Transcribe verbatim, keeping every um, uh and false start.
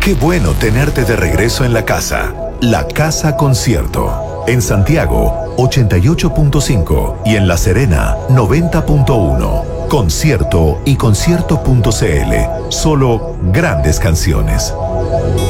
Qué bueno tenerte de regreso en la casa. La Casa Concierto. En Santiago, ochenta y ocho punto cinco y en La Serena, noventa punto uno. Concierto y concierto punto cl. Solo grandes canciones.